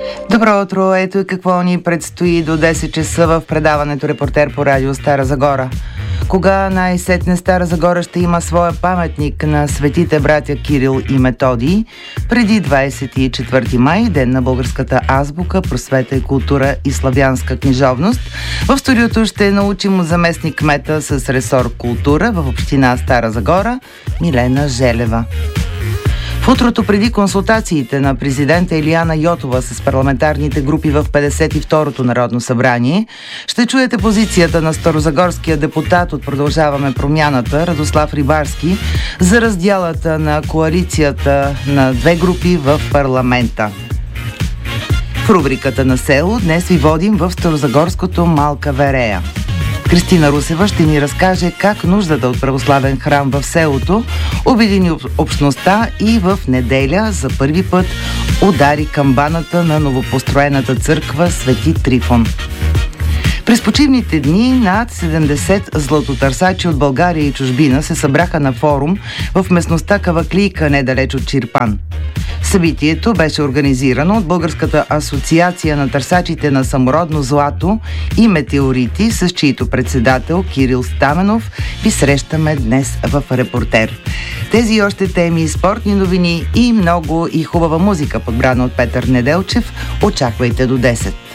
Добро утро! Ето и какво ни предстои до 10 часа в предаването Репортер по радио Стара Загора. Кога най-сетне Стара Загора ще има своя паметник на светите братя Кирил и Методий? Преди 24 май, ден на българската азбука, просвета и култура и славянска книжовност. В студиото ще научим от заместник кмета с ресор култура в община Стара Загора Милена Желева. В утрото преди консултациите на президента Илияна Йотова с парламентарните групи в 52-то Народно събрание ще чуете позицията на старозагорския депутат от Продължаваме промяната Радослав Рибарски за разделата на коалицията на две групи в парламента. В рубриката на село днес ви водим в старозагорското Малка Верея. Кристина Русева ще ни разкаже как нуждата от православен храм в селото обедини общността и в неделя за първи път удари камбаната на новопостроената църква Свети Трифон. През почивните дни над 70 златотърсачи от България и чужбина се събраха на форум в местността Каваклийка, недалеч от Чирпан. Събитието беше организирано от Българската асоциация на търсачите на самородно злато и метеорити, с чието председател Кирил Стаменов ви срещаме днес в Репортер. Тези и още теми, спортни новини и много и хубава музика, подбрана от Петър Неделчев, очаквайте до 10.